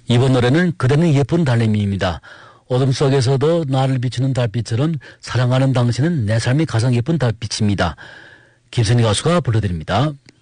이번 노래는 그대는 예쁜 달님입니다. 어둠 속에서도 나를 비추는 달빛처럼 사랑하는 당신은 내 삶이 가장 예쁜 달빛입니다. 김선희 가수가 불러드립니다.